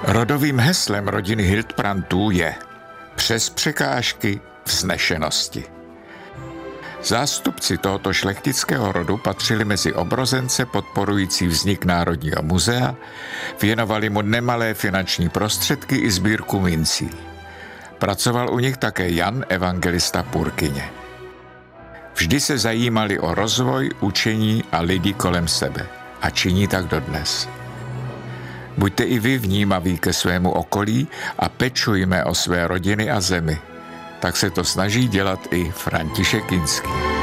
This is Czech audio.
Rodovým heslem rodiny Hildbrandtů je přes překážky vznešenosti. Zástupci tohoto šlechtického rodu patřili mezi obrozence podporující vznik Národního muzea, věnovali mu nemalé finanční prostředky i sbírku mincí. Pracoval u nich také Jan Evangelista Purkyně. Vždy se zajímali o rozvoj, učení a lidi kolem sebe a činí tak dodnes. Buďte i vy vnímaví ke svému okolí a pečujme o své rodiny a zemi. Tak se to snaží dělat i František Kinský.